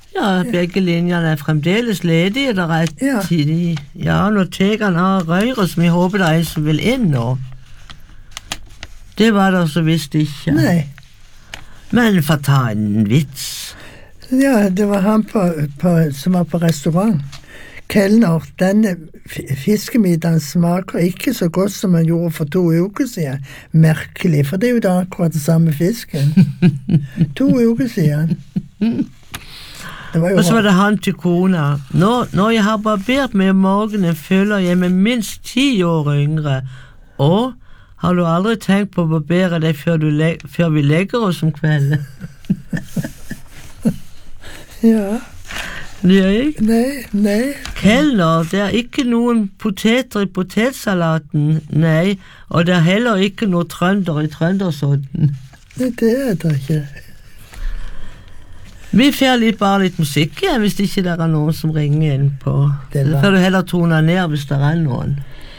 Ja, begge linjene fremdeles ledige, der tid. Ja, nå tar han av røyret, som jeg håper det som vil inn nå. Det var det så visst ikke. Nei. Men for ta en vits. Ja, det var han som var på restaurant. Kelner, denne fiskemiddagen smaker ikke så godt som han gjorde for 2 uker siden. Merkelig, for det jo da akkurat det samme fisken. 2 uker siden. Og så var det han til kona. Når jeg har barbert meg om morgenen, føler jeg meg minst 10 år yngre. Og har du aldri tenkt på å barbere deg før vi legger oss om kvelden? Ja. Nei. Kelner, det er ikke noen poteter i potetsalaten, nei, og det er heller ikke noe trønder i trøndersodden. Nei, det er det ikke. Vi får bare litt musikk igjen, hvis ikke det er noen som ringer inn på. Før du heller toner ned hvis det er noen.